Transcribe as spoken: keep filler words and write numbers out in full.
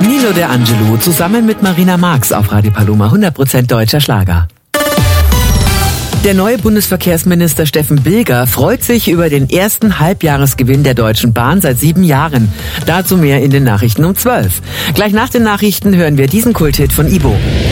Nino De Angelo zusammen mit Marina Marx auf Radio Paloma, hundert Prozent deutscher Schlager. Der neue Bundesverkehrsminister Steffen Bilger freut sich über den ersten Halbjahresgewinn der Deutschen Bahn seit sieben Jahren. Dazu mehr in den Nachrichten um zwölf. Gleich nach den Nachrichten hören wir diesen Kulthit von Ibo.